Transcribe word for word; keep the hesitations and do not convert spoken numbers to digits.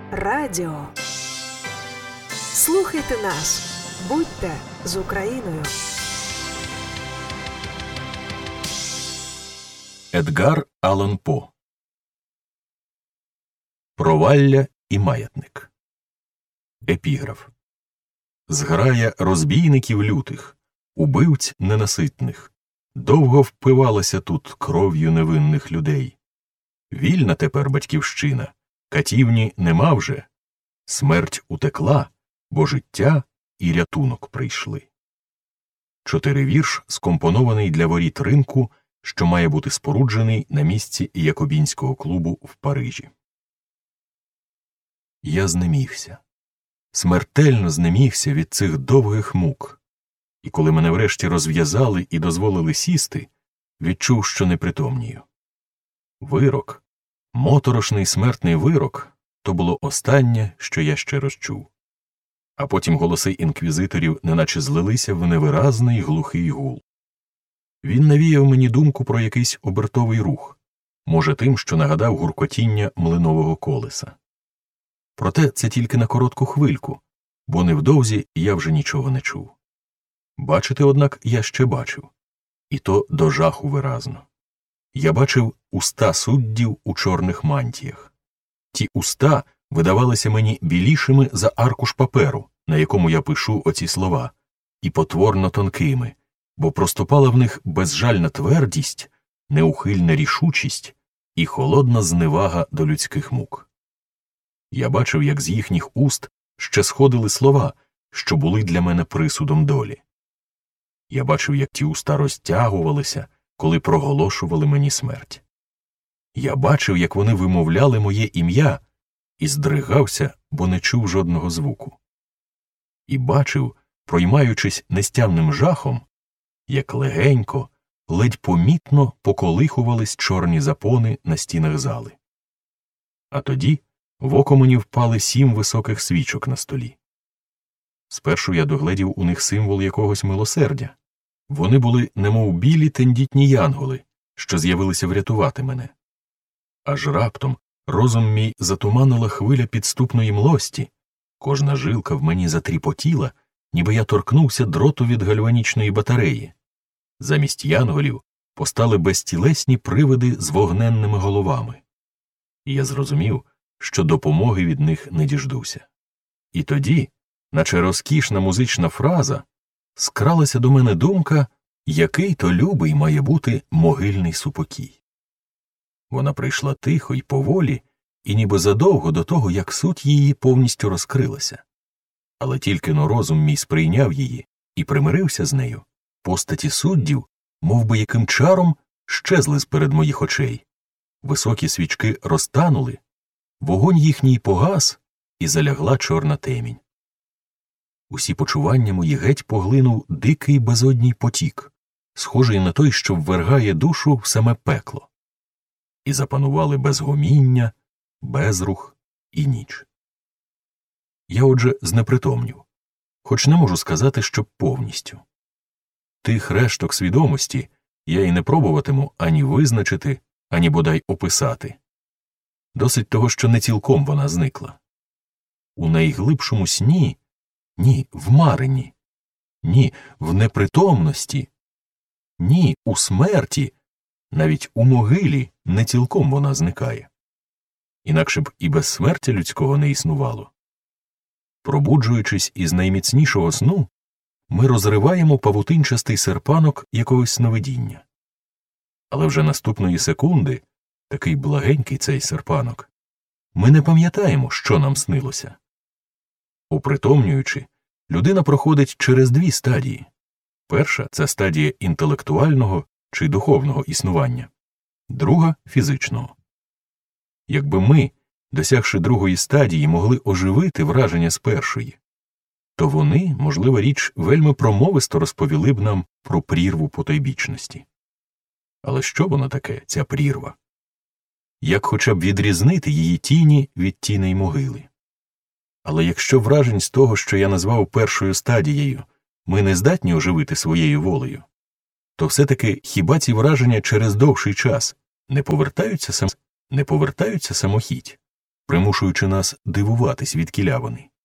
Радіо. Слухайте нас. Будьте з Україною. Едгар Аллан По. Провалля і маятник. Епіграф. Зграя розбійників лютих, убивць ненаситних, довго впивалася тут кров'ю невинних людей. Вільна тепер батьківщина, катівні нема вже. Смерть утекла, бо життя і рятунок прийшли. Чотиривірш, скомпонований для воріт ринку, що має бути споруджений на місці Якобінського клубу в Парижі. Я знемігся. Смертельно знемігся від цих довгих мук. І коли мене врешті розв'язали і дозволили сісти, відчув, що непритомнію. Вирок, моторошний смертний вирок, то було останнє, що я ще розчув. А потім голоси інквізиторів неначе злилися в невиразний глухий гул. Він навіяв мені думку про якийсь обертовий рух, може тим, що нагадав гуркотіння млинового колеса. Проте це тільки на коротку хвильку, бо невдовзі я вже нічого не чув. Бачити, однак, я ще бачив. І то до жаху виразно. Я бачив уста суддів у чорних мантіях. Ті уста видавалися мені білішими за аркуш паперу, на якому я пишу оці слова, і потворно тонкими, бо проступала в них безжальна твердість, неухильна рішучість і холодна зневага до людських мук. Я бачив, як з їхніх уст ще сходили слова, що були для мене присудом долі. Я бачив, як ті уста розтягувалися, коли проголошували мені смерть. Я бачив, як вони вимовляли моє ім'я, і здригався, бо не чув жодного звуку. І бачив, проймаючись нестямним жахом, як легенько, ледь помітно поколихувались чорні запони на стінах зали. А тоді в око мені впали сім високих свічок на столі. Спершу я догледів у них символ якогось милосердя. Вони були немов білі тендітні янголи, що з'явилися врятувати мене. Аж раптом розум мій затуманила хвиля підступної млості, кожна жилка в мені затріпотіла, ніби я торкнувся дроту від гальванічної батареї. Замість янголів постали безтілесні привиди з вогненними головами. І я зрозумів, що допомоги від них не діждуся. І тоді, наче розкішна музична фраза, скралася до мене думка, який то любий має бути могильний супокій. Вона прийшла тихо й поволі, і ніби задовго до того, як суть її повністю розкрилася. Але тільки-но розум мій сприйняв її і примирився з нею, постаті суддів, мов би яким чаром, щезли з-перед моїх очей. Високі свічки розтанули, вогонь їхній погас, і залягла чорна темінь. Усі почування мої геть поглинув дикий безодній потік, схожий на той, що ввергає душу в саме пекло. І запанували безгоміння, безрух і ніч. Я, отже, знепритомнів, хоч не можу сказати, що повністю. Тих решток свідомості я й не пробуватиму ані визначити, ані бодай описати. Досить того, що не цілком вона зникла. У найглибшому сні, ні, в маренні, ні, в непритомності, ні, у смерті, навіть у могилі не цілком вона зникає. Інакше б і безсмертя людського не існувало. Пробуджуючись із найміцнішого сну, ми розриваємо павутинчастий серпанок якогось сновидіння. Але вже наступної секунди, такий благенький цей серпанок, ми не пам'ятаємо, що нам снилося. Упритомнюючи, людина проходить через дві стадії. Перша – це стадія інтелектуального чи духовного існування, друга – фізичного. Якби ми, досягши другої стадії, могли оживити враження з першої, то вони, можлива річ, вельми промовисто розповіли б нам про прірву потойбічності. Але що воно таке, ця прірва? Як хоча б відрізнити її тіні від тіней могили? Але якщо вражень з того, що я назвав першою стадією, ми не здатні оживити своєю волею, то все-таки хіба ці враження через довший час не повертаються, сам... не повертаються самохідь, примушуючи нас дивуватись, відкіля вони.